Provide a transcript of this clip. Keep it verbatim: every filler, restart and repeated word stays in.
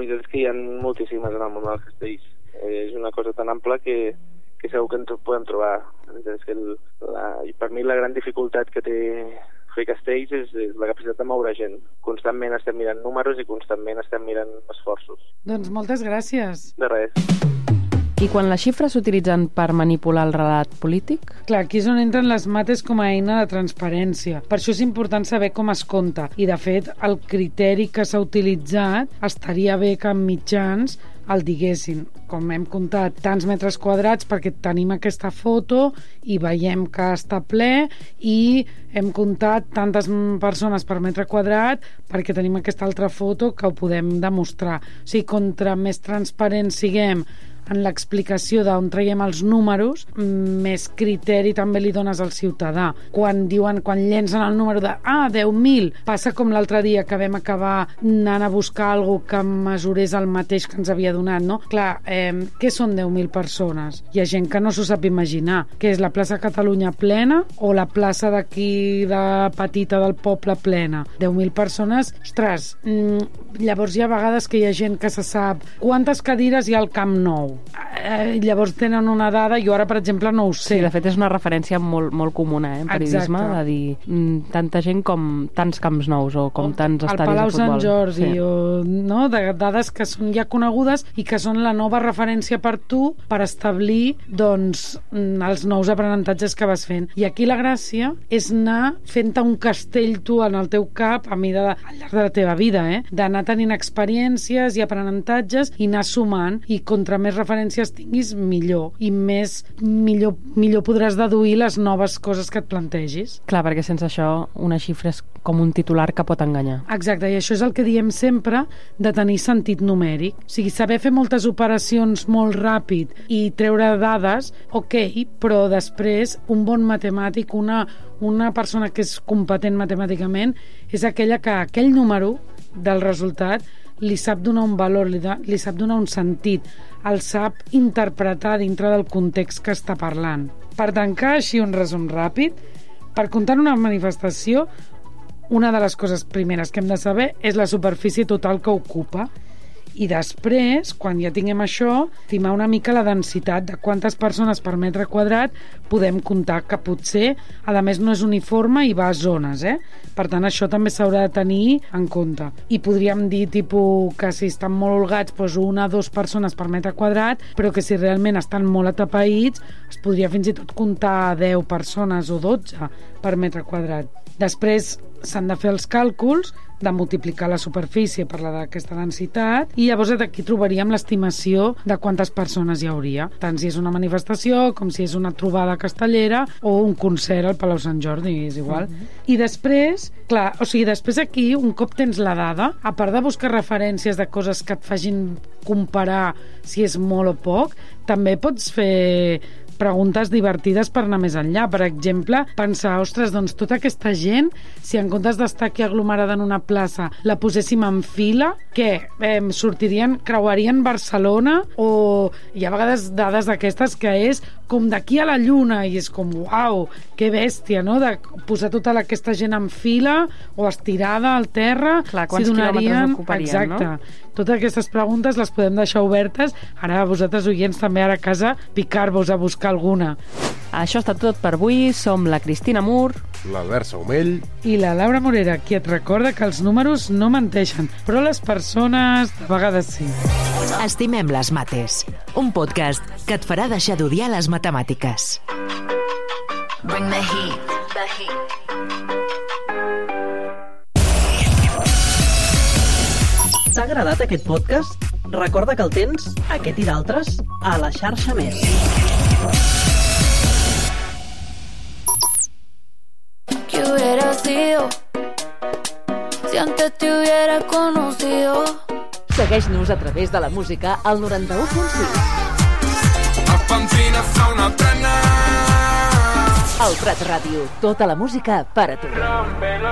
oportunitats és que hi ha moltíssimes en el món dels castells. Eh, és una cosa tan ampla que, que segur que ens ho podem trobar. És que el, la, per mi la gran dificultat que té fer castells és, és la capacitat de moure gent. Constantment estem mirant números i constantment estem mirant esforços. Doncs moltes gràcies. De res. I quan les xifres s'utilitzen per manipular el relat polític? Clar, aquí és on entren les mates com a eina de transparència. Per això és important saber com es compta. I, de fet, el criteri que s'ha utilitzat estaria bé que en mitjans el diguessin. Com hem comptat, tants metres quadrats perquè tenim aquesta foto i veiem que està ple, i hem comptat tantes persones per metre quadrat perquè tenim aquesta altra foto que ho podem demostrar. O sigui, contra més transparents siguem en l'explicació d'on traiem els números, més criteri també li dones al ciutadà. Quan diuen, quan llencen el número de ah, deu mil, passa com l'altre dia que vam acabar anant a buscar algú que mesurés el mateix que ens havia donat, no? Clar, eh, què són deu mil persones? Hi ha gent que no s'ho sap imaginar. Què és la plaça Catalunya plena o la plaça d'aquí de petita del poble plena? deu mil persones, ostres, mm, llavors hi ha vegades que hi ha gent que se sap quantes cadires hi ha al Camp Nou. Eh, llavors tenen una dada, jo ara per exemple no ho sé. Sí, de fet és una referència molt, molt comuna eh, en periodisme. Exacte. De dir mm, tanta gent com tants camps nous o com o tants estadis de futbol. El Palau Sant Jordi, sí. o, no? De dades que són ja conegudes i que són la nova referència per tu per establir doncs, els nous aprenentatges que vas fent. I aquí la gràcia és anar fent-te un castell tu en el teu cap a mida de, al llarg de la teva vida, eh? D'anar tenint experiències i aprenentatges i anar sumant, i contra més referències tinguis, millor. I més, millor, millor podràs deduir les noves coses que et plantegis. Clar, perquè sense això una xifra és com un titular que pot enganyar. Exacte, i això és el que diem sempre de tenir sentit numèric. O sigui, saber fer moltes operacions molt ràpid i treure dades, ok, però després un bon matemàtic, una, una persona que és competent matemàticament, és aquella que aquell número del resultat li sap donar un valor, li, da, li sap donar un sentit, el sap interpretar dintre del context que està parlant. Per tancar així un resum ràpid, per comptar una manifestació, una de les coses primeres que hem de saber és la superfície total que ocupa, i després, quan ja tinguem això, estimar una mica la densitat de quantes persones per metre quadrat podem comptar, que potser, a més, no és uniforme i va a zones, eh? Per tant, això també s'haurà de tenir en compte. I podríem dir, tipus, que si estan molt holgats, doncs una o dues persones per metre quadrat, però que si realment estan molt atapeïts, es podria fins i tot comptar deu persones o dotze per metre quadrat. Després s'han de fer els càlculs de multiplicar la superfície per la d'aquesta densitat, i llavors aquí trobaríem l'estimació de quantes persones hi hauria, tant si és una manifestació com si és una trobada castellera o un concert al Palau Sant Jordi, és igual. Uh-huh. I després, clar, o sigui, després aquí, un cop tens la dada, a part de buscar referències de coses que et facin comparar si és molt o poc, també pots fer preguntes divertides per anar més enllà. Per exemple, pensar, ostres, doncs tota aquesta gent, si en comptes d'estar aquí aglomerada en una plaça la poséssim en fila, què? Eh, sortirien, creuarien Barcelona? O hi ha vegades dades d'aquestes que és com d'aquí a la Lluna, i és com, uau, que bèstia, no?, de posar tota aquesta gent en fila o estirada al terra. Clar, quants si donarien... quilòmetres ocuparien, exacte, no? Totes aquestes preguntes les podem deixar obertes. Ara vosaltres, oients, també ara a casa, picar-vos a buscar alguna. Això ha estat tot per avui. Som la Cristina Mur, l'Albert Saumell i la Laura Morera, qui et recorda que els números no menteixen, però les persones de vegades sí. Estimem les mates, un podcast que et farà deixar d'odiar les matemàtiques. Bring the heat, the heat. T'ha agradat aquest podcast? Recorda que el tens, aquest i d'altres, a la xarxa Més. ¿Qué hubiera sido si antes te hubiera conocido? Segueix-nos a través de la música al noranta-u punt sis. A Pamplina fa una trena. El Prat Ràdio, tota la música per a tu.